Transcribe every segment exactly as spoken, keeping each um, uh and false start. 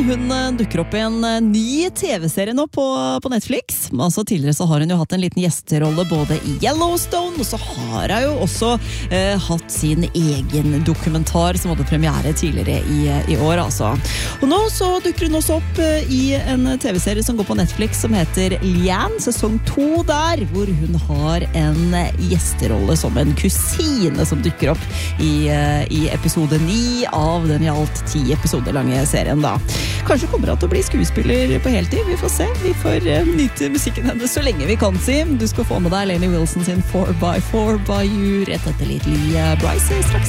hun dukker opp i en ny tv-serie nå på, på Netflix. Altså tidligere så har hun jo hatt en liten gjesterolle både i Yellowstone, og så har hun jo også eh, hatt sin egen dokumentar som hadde premiere tidligere i, i år, altså. Og nå så dukker hun også opp eh, i en tv-serie som går på Netflix som heter Liane, sesong to der, hvor hun har en gjesterolle som en kusine som dukker opp i, eh, i episode ni av den i alt ti episoder lange serien da. Kanskje kommer han til å bli skuespiller på heltid, vi får se. Vi får uh, nyte musikken hennes så lenge vi kan, si. Du skal få med deg Lainey Wilson sin four by four by you rett etter litt Lee Bryce straks.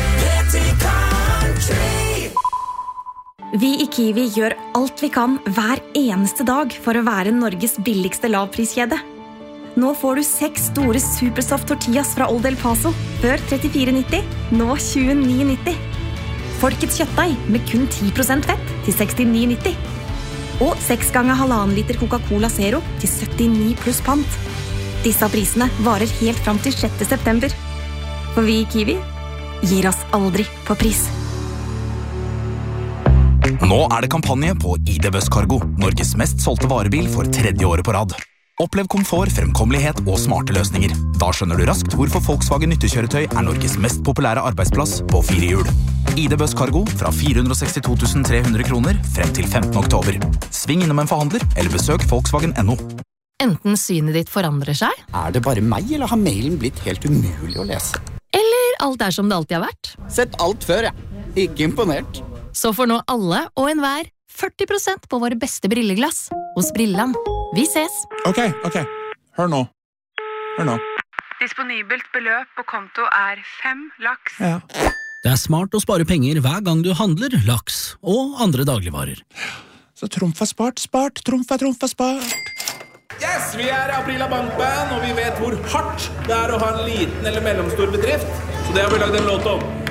Vi i Kiwi gjør alt vi kan hver eneste dag for å være Norges billigste lavpriskjede. Nå får du seks store Supersoft tortillas fra Old El Paso, før trettifire nitti, nå tjueni nitti. Folkets kjøttdeig med kun ti prosent fett til sekstini nitti. Og seks ganger halvannen liter Coca-Cola Zero til syttini pluss pant. Disse prisene varer helt fram til sjette september. For vi i Kiwi gir oss aldri på pris. Nå er det kampanje på I D Buss Cargo, Norges mest solgte varebil for tredje året på rad. Opplev komfort, fremkommelighet og smarte løsninger. Da skjønner du raskt hvorfor Volkswagen nyttekjøretøy er Norges mest populære arbeidsplass på fire hjul. I D Buss Cargo fra fire hundre og sekstito tusen tre hundre kroner frem til femtende oktober. Sving innom en forhandler eller besøk Volkswagen punktum no. Enten synet ditt forandrer seg, Er det bare meg, eller har mailen blitt helt umulig å lese? eller alt er som det alltid har vært. Sett alt før, jeg. Ikke imponert. Så får nå alle og enhver førti prosent på våre beste brilleglass hos Brilland. Vi ses! Ok, ok. Hør nå. Hør nå. Disponibelt beløp på konto er fem laks. Ja. Det er smart å spare penger hver gang du handler laks og andre dagligvarer. Så trumf er spart, spart, trumf er trumf er spart. Yes, vi er Aprila Bankband, og vi vet hvor hardt det er å ha en liten eller mellomstor bedrift. Så det har vi lagd en låt om.